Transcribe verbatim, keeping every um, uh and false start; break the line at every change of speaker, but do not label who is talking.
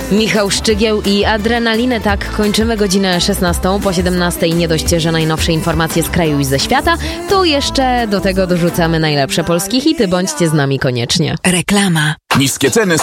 Michał Szczygieł i Adrenalinę. Tak, kończymy godzinę szesnastą. Po siedemnastej nie dość, że najnowsze informacje z kraju i ze świata, to jeszcze do tego dorzucamy najlepsze polskie hity. Bądźcie z nami koniecznie.
Reklama.
Niskie ceny